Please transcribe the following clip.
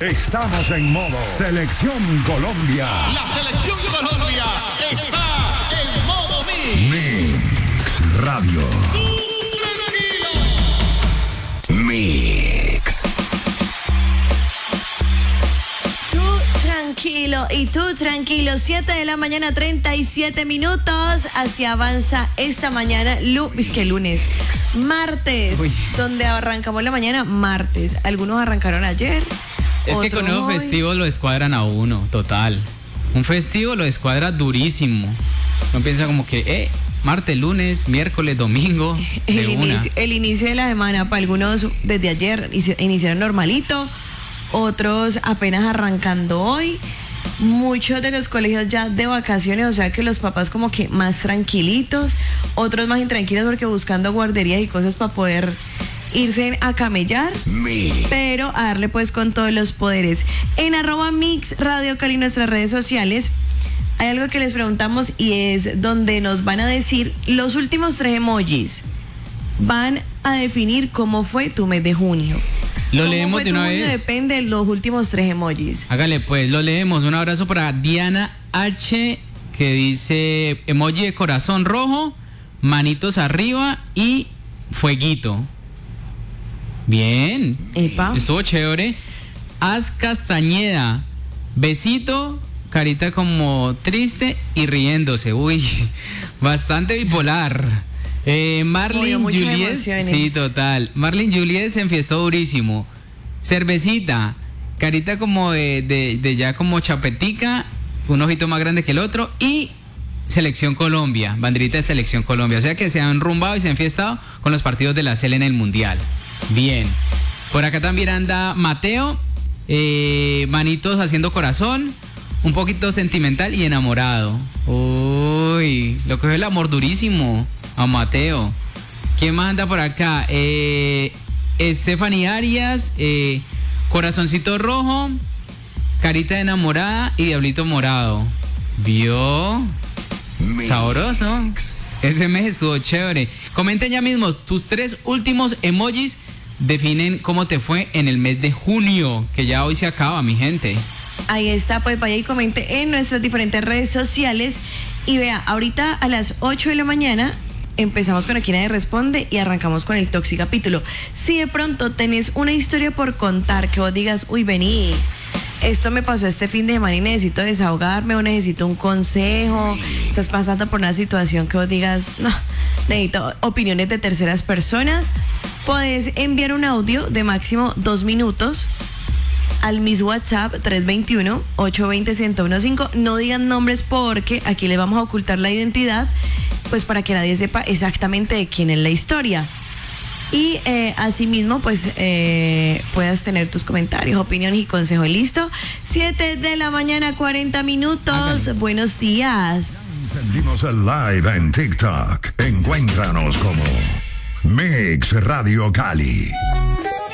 Estamos en modo Selección Colombia. La Selección Colombia está en modo Mix Radio. Mix. Tranquilo y tú tranquilo, 7 de la mañana, 37 minutos, así avanza esta mañana, lunes, martes, donde arrancamos la mañana, martes, algunos arrancaron ayer. Es que con nuevos festivos lo escuadran a uno, total, un festivo lo escuadra durísimo, uno piensa como que, martes, lunes, miércoles, domingo, el inicio de la semana, para algunos desde ayer iniciaron normalito, otros apenas arrancando hoy, muchos de los colegios ya de vacaciones, o sea que los papás como que más tranquilitos, otros más intranquilos porque buscando guarderías y cosas para poder irse a camellar, pero a darle pues con todos los poderes. En @Mix Radio Cali, nuestras redes sociales, hay algo que les preguntamos y es donde nos van a decir los últimos 3 emojis. Van a definir cómo fue tu mes de junio. Lo leemos de una vez. Depende de los últimos 3 emojis. Hágale pues, lo leemos. Un abrazo para Diana H, que dice emoji de corazón rojo, manitos arriba y fueguito. Bien. Epa. Estuvo chévere. Az Castañeda, besito, carita como triste y riéndose. Uy, bastante bipolar. Marlene Juliet, sí, total. Marlene Juliet se enfiestó durísimo. Cervecita, carita como de ya como chapetica, un ojito más grande que el otro. Y Selección Colombia, banderita de Selección Colombia. O sea que se han rumbado y se han enfiestado con los partidos de la Sele en el Mundial. Bien. Por acá también anda Mateo, manitos haciendo corazón, un poquito sentimental y enamorado. Uy, lo cogió el amor durísimo a Mateo. ¿Quién más anda por acá? Stephanie Arias, corazoncito rojo, carita de enamorada y diablito morado. ¿Vio? Sabroso. Ese mes estuvo chévere. Comenten ya mismo, tus 3 últimos emojis definen cómo te fue en el mes de junio, que ya hoy se acaba, mi gente. Ahí está, pues vaya y comente en nuestras diferentes redes sociales. Y vea, ahorita a las 8 de la mañana empezamos con Aquí Nadie Responde y arrancamos con el Toxicapítulo. Si de pronto tenés una historia por contar, que vos digas, uy, vení, esto me pasó este fin de semana y necesito desahogarme o necesito un consejo, estás pasando por una situación que vos digas, no, necesito opiniones de terceras personas, podés enviar un audio de máximo 2 minutos al mis WhatsApp 321-820-1015. No digan nombres porque aquí les vamos a ocultar la identidad, pues para que nadie sepa exactamente de quién es la historia. Y asimismo, pues puedas tener tus comentarios, opiniones y consejos. ¿Listo? 7 de la mañana, 40 minutos. Háganme. Buenos días. Encendimos el live en TikTok. Encuéntranos como Mix Radio Cali.